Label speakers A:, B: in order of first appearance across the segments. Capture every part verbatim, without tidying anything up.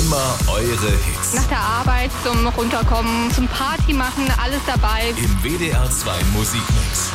A: Immer eure Hits.
B: Nach der Arbeit, zum Runterkommen, zum Party machen, alles dabei.
A: Im W D R zwei Musikmix.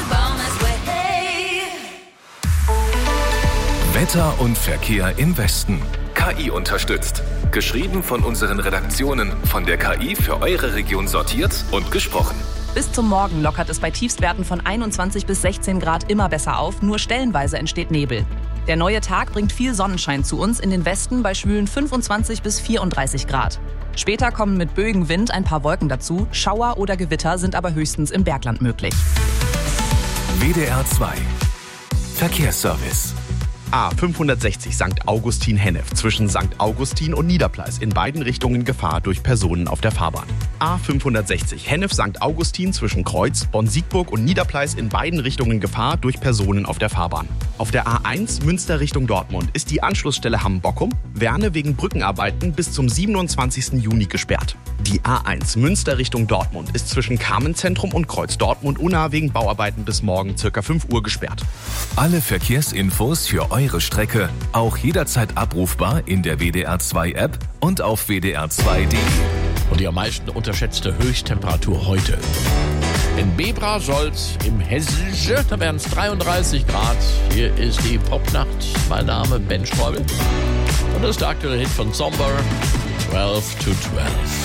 A: Wetter und Verkehr im Westen. K I unterstützt. Geschrieben von unseren Redaktionen, von der K I für eure Region sortiert und gesprochen.
C: Bis zum Morgen lockert es bei Tiefstwerten von einundzwanzig bis sechzehn Grad immer besser auf, nur stellenweise entsteht Nebel. Der neue Tag bringt viel Sonnenschein zu uns, in den Westen bei schwülen fünfundzwanzig bis vierunddreißig Grad. Später kommen mit böigem Wind ein paar Wolken dazu, Schauer oder Gewitter sind aber höchstens im Bergland möglich.
A: W D R zwei Verkehrsservice.
D: A fünfhundertsechzig Sankt Augustin-Hennef zwischen Sankt Augustin und Niederpleis in beiden Richtungen Gefahr durch Personen auf der Fahrbahn. A fünfhundertsechzig Hennef-Sankt Augustin zwischen Kreuz, Bonn-Siegburg und Niederpleis in beiden Richtungen Gefahr durch Personen auf der Fahrbahn. Auf der A eins Münster Richtung Dortmund ist die Anschlussstelle Hamm-Bockum, Werne wegen Brückenarbeiten bis zum siebenundzwanzigsten Juni gesperrt. Die A eins Münster Richtung Dortmund ist zwischen Carmenzentrum und Kreuz Dortmund Unna wegen Bauarbeiten bis morgen ca. fünf Uhr gesperrt.
A: Alle Verkehrsinfos für eure Strecke auch jederzeit abrufbar in der W D R zwei App und auf w d r zwei punkt d e.
E: Und die am meisten unterschätzte Höchsttemperatur heute. In Bebra Solz im Hessische, da wären es dreiunddreißig Grad. Hier ist die Popnacht. Mein Name Ben Streubel. Und das ist der aktuelle Hit von Zomber, zwölf to zwölf.